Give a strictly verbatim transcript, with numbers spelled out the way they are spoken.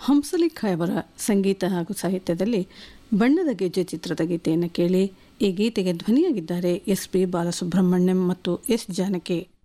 ಹಂಸಲೇಖ ಅವರ ಸಂಗೀತ ಹಾಗೂ ಸಾಹಿತ್ಯದಲ್ಲಿ ಬಣ್ಣದ ಗೆಜ್ಜೆ ಚಿತ್ರದ ಗೀತೆಯನ್ನು ಕೇಳಿ. ಈ ಗೀತೆಗೆ ಧ್ವನಿಯಾಗಿದ್ದಾರೆ ಎಸ್ ಪಿ ಬಾಲಸುಬ್ರಹ್ಮಣ್ಯಂ ಮತ್ತು ಎಸ್ ಜಾನಕಿ.